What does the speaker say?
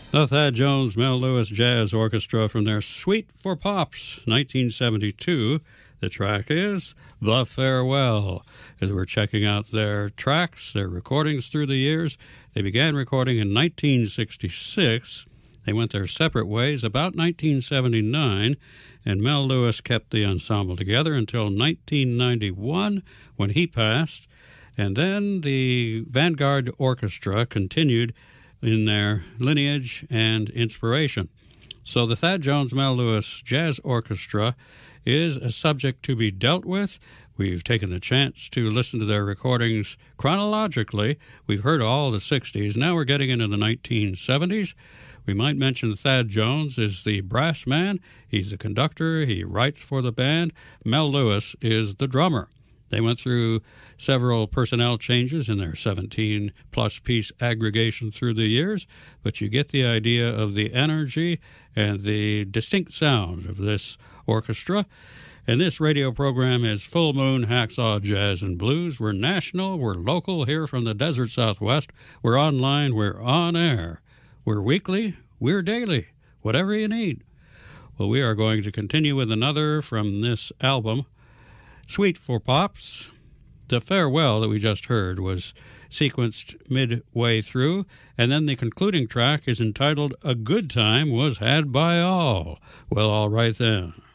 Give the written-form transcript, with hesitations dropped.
The Thad Jones, Mel Lewis Jazz Orchestra from their Suite for Pops, 1972. The track is The Farewell. As we're checking out their tracks, their recordings through the years, they began recording in 1966. They went their separate ways about 1979, and Mel Lewis kept the ensemble together until 1991 when he passed. And then the Vanguard Orchestra continued in their lineage and inspiration. So the Thad Jones Mel Lewis Jazz Orchestra is a subject to be dealt with. We've taken the chance to listen to their recordings chronologically. We've heard all the 60s. Now we're getting into the 1970s. We might mention Thad Jones is the brass man. He's the conductor. He writes for the band. Mel Lewis is the drummer. They went through several personnel changes in their 17-plus piece aggregation through the years, but you get the idea of the energy and the distinct sound of this orchestra. And this radio program is Full Moon Hacksaw Jazz and Blues. We're national, we're local here from the desert Southwest. We're online, we're on air. We're weekly, we're daily, whatever you need. Well, we are going to continue with another from this album, Suite for Pops. The Farewell that we just heard was sequenced midway through, and then the concluding track is entitled A Good Time Was Had by All. Well, all right then.